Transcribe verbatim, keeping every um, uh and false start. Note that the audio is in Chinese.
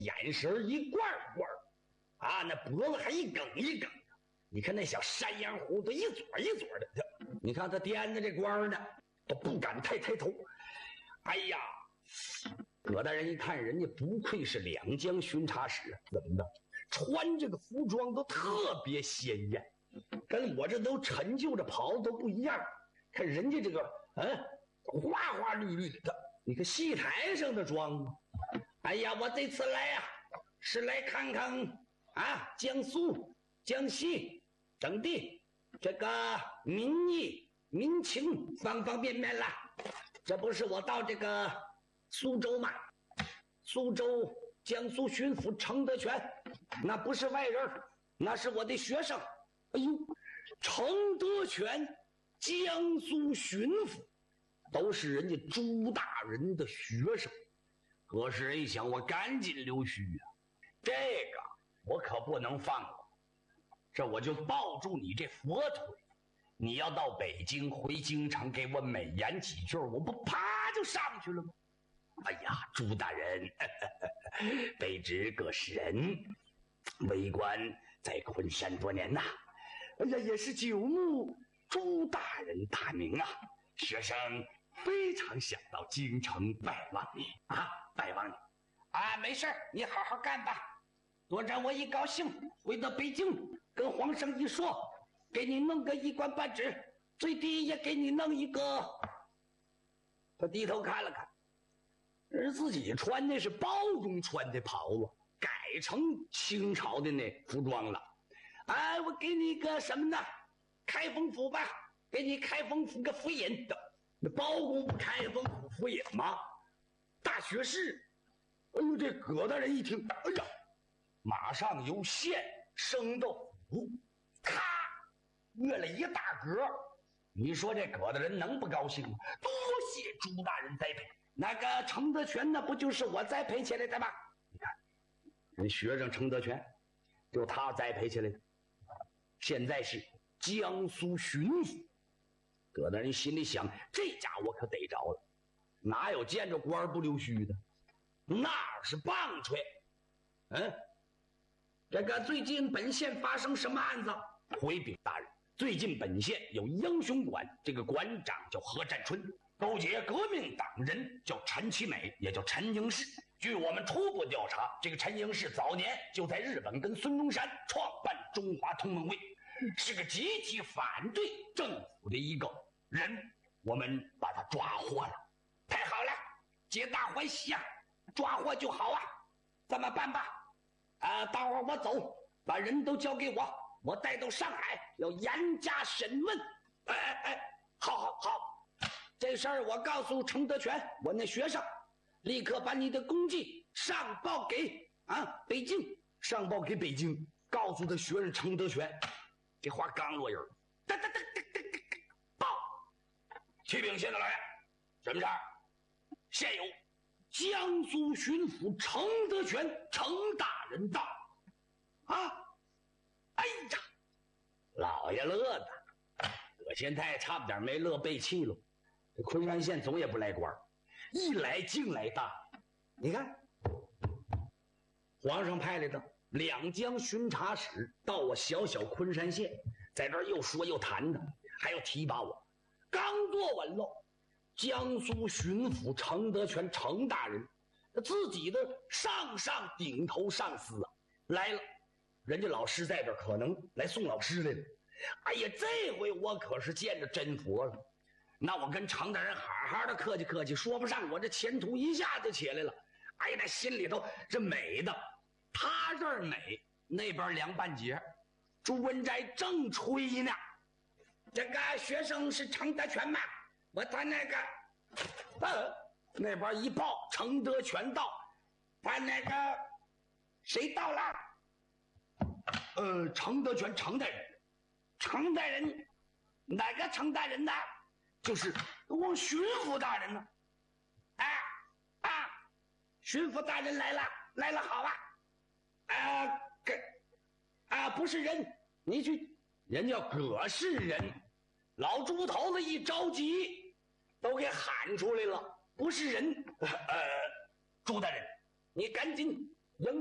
眼神一罐罐啊，那脖子还一梗一梗的。你看那小山羊胡子一撮一撮的，你看他掂着这官呢，都不敢太抬头。哎呀，葛大人一看，人家不愧是两江巡查使，怎么的？穿这个服装都特别鲜艳，跟我这都陈旧的袍子都不一样。看人家这个，嗯，花花绿绿的，你看戏台上的妆吗？哎呀，我这次来呀、啊，是来看看啊，江苏、江西等地这个民意民情方方面面啦。这不是我到这个苏州吗？苏州江苏巡抚程德全，那不是外人，那是我的学生。哎呦，程德全江苏巡抚，都是人家朱大人的学生。葛世仁一想，我赶紧溜须啊，这个我可不能放过，这我就抱住你这佛腿，你要到北京回京城给我美言几句，我不啪就上去了吗？哎呀，朱大人，呵呵呵，卑职葛世仁，为官在昆山多年呐，哎呀，也是久慕朱大人大名啊，学生非常想到京城拜望你啊，拜望你啊！没事，你好好干吧。多着我一高兴，回到北京跟皇上一说，给你弄个一官半职，最低也给你弄一个。他低头看了看，人自己穿的是包公穿的袍子，改成清朝的那服装了。哎，我给你一个什么呢？开封府吧，给你开封府个府尹的。那包公不开封府府尹吗？大学士。哎呦，这葛大人一听，哎呀，马上由县升到府，咔，跃了一大格。你说这葛大人能不高兴吗？多谢朱大人栽培，那个程德全那不就是我栽培起来的吗？你看，人学生程德全，就他栽培起来的，现在是江苏巡抚。葛大人心里想，这家伙可逮着了，哪有见着官不溜须的？那是棒槌。嗯，这个最近本县发生什么案子？回禀大人，最近本县有英雄馆，这个馆长叫何占春，勾结革命党人叫陈其美，也叫陈英士。据我们初步调查，这个陈英士早年就在日本跟孙中山创办中华同盟会，是个极其反对政府的一个人，我们把他抓获了。太好了，皆大欢喜啊，抓获就好啊。这么办吧，啊，待会儿我走，把人都交给我，我带到上海要严加审问。哎哎哎，好好好，这事儿我告诉程德全，我那学生立刻把你的功绩上报给啊北京，上报给北京，告诉他学生程德全。这话刚落音儿，噔噔噔噔噔噔，报！启禀县大老爷，什么事儿？现有江苏巡抚程德全程大人到。啊！哎呀，老爷乐的，葛县太差不点没乐背气了。这昆山县总也不来官，一来净来大。你看，皇上派来的两江巡查使到我小小昆山县，在这儿又说又谈的，还要提拔我。刚坐稳了，江苏巡抚程德全程大人，自己的上上顶头上司啊来了，人家老师在这儿，可能来送老师来了。哎呀，这回我可是见着真佛了。那我跟程大人好好的客气客气，说不上我这前途一下就起来了。哎呀，那心里头这美的，他这儿美，那边凉半截。朱文斋正吹呢，这个学生是程德全吗？我他那个，呃，那边一报程德全到，他那个谁到了？呃，程德全程大人，程大人，哪个程大人呢？就是我巡抚大人呢。啊啊，巡抚大人来了，来了，好啊。啊，这啊不是人，你去，人叫葛世仁。老猪头子一着急，都给喊出来了，不是人。呃，朱大人，你赶紧